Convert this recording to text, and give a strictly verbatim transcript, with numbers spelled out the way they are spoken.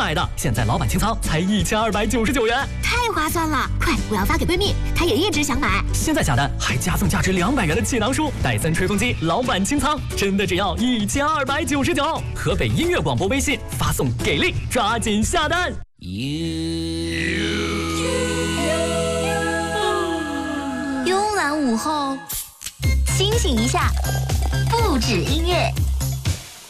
买的，现在老板清仓才一千二百九十九元， 太划算了！快，我要发给闺蜜，她也一直想买。 现在下单还加送价值两百元的气囊书、戴森吹风机，老板清仓真的只要一千二百九十九。河北音乐广播微信发送给力，抓紧下单。 慵懒午后，清醒一下，不止音乐。